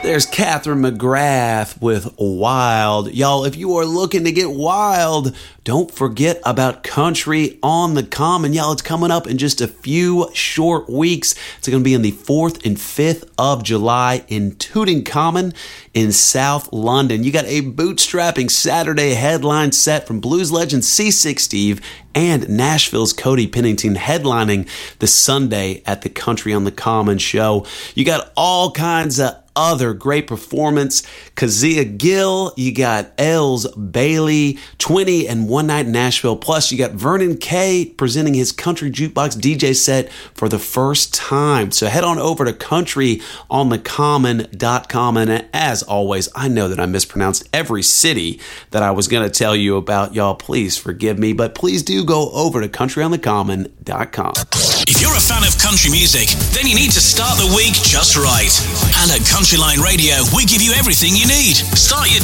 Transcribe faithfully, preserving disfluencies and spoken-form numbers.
There's Catherine McGrath with Wild. Y'all, if you are looking to get wild, don't forget about Country on the Common. Y'all, it's coming up in just a few short weeks. It's going to be on the fourth and fifth of July in Tooting Common in South London. You got a bootstrapping Saturday headline set from blues legend C six Steve and Nashville's Cody Pennington headlining the Sunday at the Country on the Common show. You got all kinds of other great performance. Kazia Gill, you got Els Bailey, twenty and One Night in Nashville. Plus, you got Vernon Kay presenting his Country Jukebox D J set for the first time. So head on over to country on the common dot com. And as always, I know that I mispronounced every city that I was going to tell you about. Y'all, please forgive me, but please do go over to country on the common dot com. If you're a fan of country music, then you need to start the week just right. And at Countryline Radio, we give you everything you need. Start your